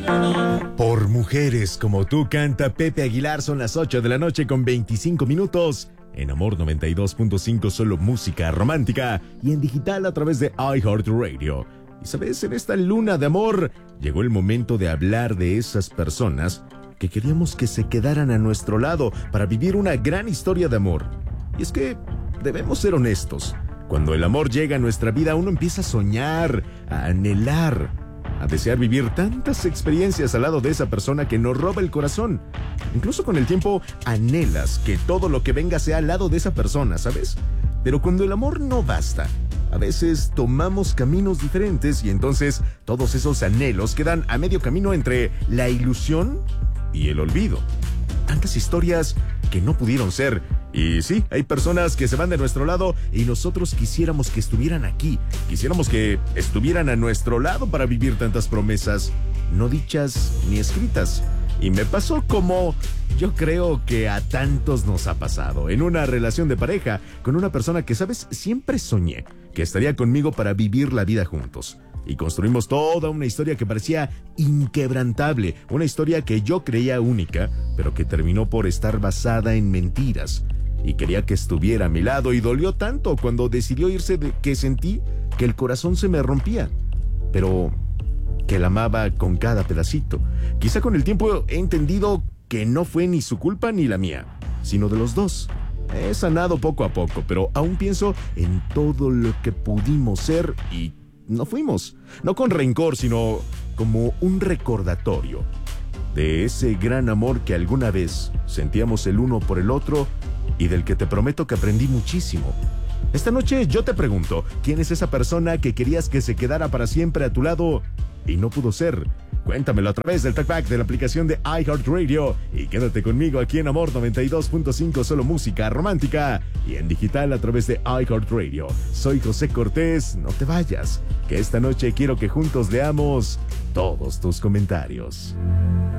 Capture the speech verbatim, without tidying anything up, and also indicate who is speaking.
Speaker 1: Por mujeres como tú canta Pepe Aguilar. Son las ocho de la noche con veinticinco minutos. En Amor noventa y dos punto cinco, solo música romántica. Y en digital a través de iHeartRadio. Y sabes, en esta luna de amor llegó el momento de hablar de esas personas que queríamos que se quedaran a nuestro lado para vivir una gran historia de amor. Y es que debemos ser honestos. Cuando el amor llega a nuestra vida, uno empieza a soñar, a anhelar, a desear vivir tantas experiencias al lado de esa persona que nos roba el corazón. Incluso con el tiempo anhelas que todo lo que venga sea al lado de esa persona, ¿sabes? Pero cuando el amor no basta, a veces tomamos caminos diferentes y entonces todos esos anhelos quedan a medio camino entre la ilusión y el olvido. Tantas historias que no pudieron ser. Y sí, hay personas que se van de nuestro lado y nosotros quisiéramos que estuvieran aquí. Quisiéramos que estuvieran a nuestro lado para vivir tantas promesas, no dichas ni escritas. Y me pasó como yo creo que a tantos nos ha pasado. En una relación de pareja con una persona que, ¿sabes? Siempre soñé que estaría conmigo para vivir la vida juntos. Y construimos toda una historia que parecía inquebrantable, una historia que yo creía única, pero que terminó por estar basada en mentiras. Y quería que estuviera a mi lado y dolió tanto cuando decidió irse de que sentí que el corazón se me rompía, pero que la amaba con cada pedacito. Quizá con el tiempo he entendido que no fue ni su culpa ni la mía, sino de los dos. He sanado poco a poco, pero aún pienso en todo lo que pudimos ser y no fuimos, no con rencor, sino como un recordatorio de ese gran amor que alguna vez sentíamos el uno por el otro y del que te prometo que aprendí muchísimo. Esta noche yo te pregunto, ¿quién es esa persona que querías que se quedara para siempre a tu lado y no pudo ser? Cuéntamelo a través del talkback de la aplicación de iHeartRadio y quédate conmigo aquí en Amor noventa y dos punto cinco, solo música romántica, y en digital a través de iHeartRadio. Soy José Cortés, no te vayas, que esta noche quiero que juntos leamos todos tus comentarios.